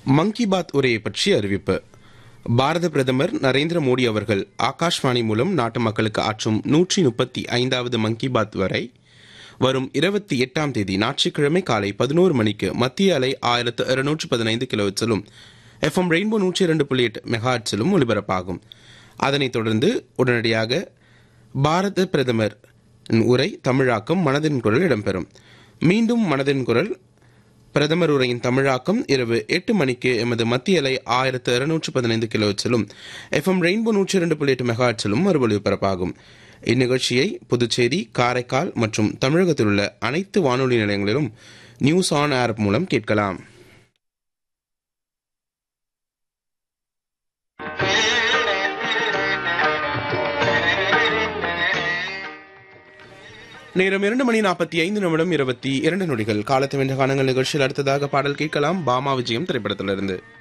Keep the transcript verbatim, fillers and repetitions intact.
மன் கி பாத் உரையை பற்றி அறிவிப்பு. பாரத பிரதமர் நரேந்திர மோடி அவர்கள் ஆகாஷ்வாணி மூலம் நாட்டு மக்களுக்கு ஆற்றும் நூற்றி முப்பத்தி ஐந்தாவது மன் கி பாத் வரை வரும் இருபத்தி எட்டாம் தேதி ஞாயிற்றுக்கிழமை காலை பதினோரு மணிக்கு மத்திய அலை ஆயிரத்து இருநூற்று பதினைந்து கிலோஹெர்ட்ஸிலும் எஃப் எம் ரெயின்போ நூற்றி இரண்டு புள்ளி எட்டு மெகாஹெர்ட்ஸிலும் ஒலிபரப்பாகும். அதனைத் தொடர்ந்து உடனடியாக பாரத பிரதமர் உரை தமிழாக்கம் மனதின் குரல் இடம்பெறும். மீண்டும் மனதின் குரல் பிரதமர் உரையின் தமிழாக்கம் இரவு எட்டு மணிக்கு எமது மத்திய அலை ஆயிரத்து இருநூற்று பதினைந்து கிலோஹெர்ட்ஸிலும் எஃப் எம் ரெயின்போ நூற்றி இரண்டு புள்ளி எட்டு மெகாஹெர்ட்ஸிலும் மறு ஒலிபரப்பாகும். இந்நிகழ்ச்சியை புதுச்சேரி, காரைக்கால் மற்றும் தமிழகத்தில் உள்ள அனைத்து வானொலி நிலையங்களிலும் நியூஸ் ஆன் ஏர் மூலம் கேட்கலாம். நேரம் இரண்டு மணி நாற்பத்தி ஐந்து நிமிடம் இருபத்தி இரண்டு நொடிகள். காலத்து வென்ற காலங்கள் நிகழ்ச்சியில் அடுத்ததாக பாடல் கேட்கலாம். பாமா விஜயம் திரைப்படத்திலிருந்து.